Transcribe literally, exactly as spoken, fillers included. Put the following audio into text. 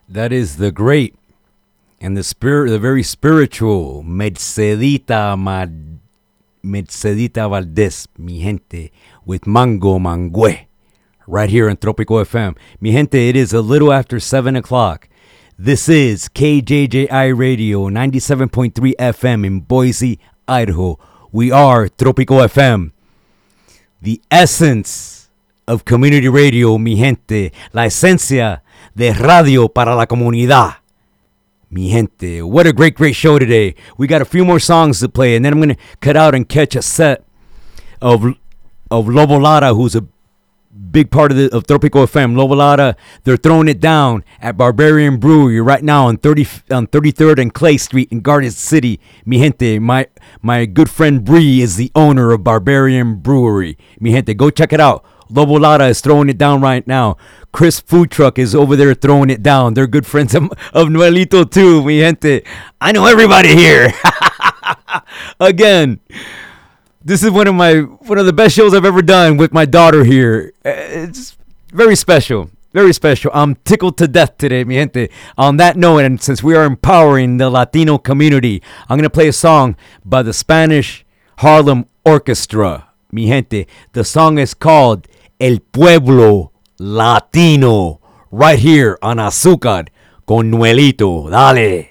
That is the great and the spirit, the very spiritual Mercedita Mad, Mercedita Valdez, mi gente, with Mango Mangue, right here on Tropico F M. Mi gente, it is a little after seven o'clock. This is K J J I Radio, ninety-seven point three F M in Boise, Idaho. We are Tropico F M. The essence of community radio, mi gente. La esencia de radio para la comunidad. Mi gente, what a great, great show today. We got a few more songs to play, and then I'm going to cut out and catch a set of of Lobo Lara, who's a big part of the of Tropico F M. Lobo Lara, they're throwing it down at Barbarian Brewery right now on thirty on thirty-third and Clay Street in Garden City. Mi gente, my my good friend Bree is the owner of Barbarian Brewery. Mi gente, go check it out. Lobo Lara is throwing it down right now. Chris Food Truck is over there throwing it down. They're good friends of, of Noelito too, mi gente. I know everybody here. Again, this is one of my one of the best shows I've ever done with my daughter here. It's very special, very special. I'm tickled to death today, mi gente. On that note, and since we are empowering the Latino community, I'm gonna play a song by the Spanish Harlem Orchestra, mi gente. The song is called El Pueblo Latino, right here on Azúcar con Noelito. Dale.